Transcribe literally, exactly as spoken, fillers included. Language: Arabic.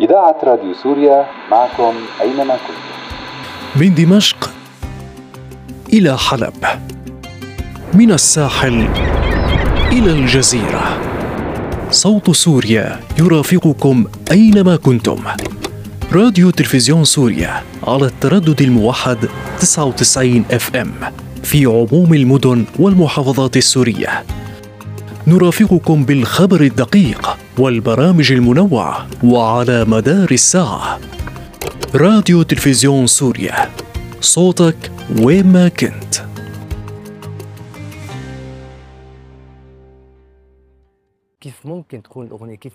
إذاعة راديو سوريا معكم أينما كنتم. من دمشق إلى حلب، من الساحل إلى الجزيرة، صوت سوريا يرافقكم أينما كنتم. راديو تلفزيون سوريا على التردد الموحد تسعة وتسعين اف ام في عموم المدن والمحافظات السورية. نرافقكم بالخبر الدقيق والبرامج المنوعة وعلى مدار الساعة. راديو تلفزيون سوريا، صوتك وين ما كنت. كيف ممكن تكون الأغنية، كيف